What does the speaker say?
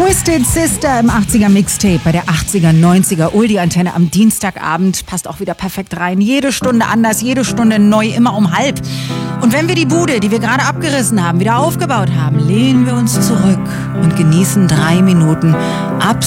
Twisted Sister im 80er Mixtape bei der 80er, 90er Oldie-Antenne am Dienstagabend. Passt auch wieder perfekt rein. Jede Stunde anders, jede Stunde neu, immer um halb. Und wenn wir die Bude, die wir gerade abgerissen haben, wieder aufgebaut haben, lehnen wir uns zurück und genießen 3 Minuten absolut